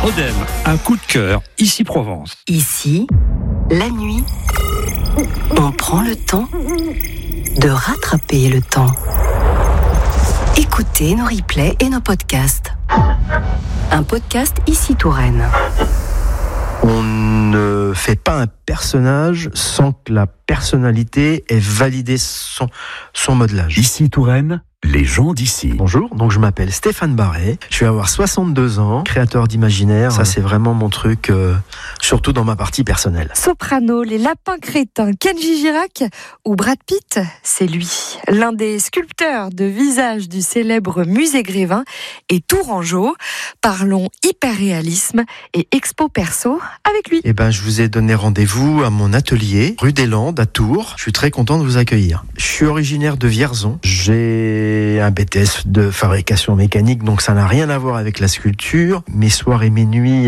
Odem, un coup de cœur, ici Provence. Ici, la nuit, on prend le temps de rattraper le temps. Écoutez nos replays et nos podcasts. Un podcast Ici Touraine. On ne fait pas un personnage sans que la personnalité ait validé son modelage. Ici Touraine, les gens d'ici. Bonjour, donc je m'appelle Stéphane Barret, je vais avoir 62 ans, créateur d'imaginaire, ça c'est vraiment mon truc, surtout dans ma partie personnelle. Soprano, les lapins crétins, Kenji Girac ou Brad Pitt, c'est lui. L'un des sculpteurs de visage du célèbre musée Grévin est tourangeau. Parlons hyperréalisme et expo perso avec lui. Je vous ai donné rendez-vous à mon atelier, rue des Landes, à Tours. Je suis très content de vous accueillir. Je suis originaire de Vierzon. J'ai un BTS de fabrication mécanique, donc ça n'a rien à voir avec la sculpture. Mes soirs et mes nuits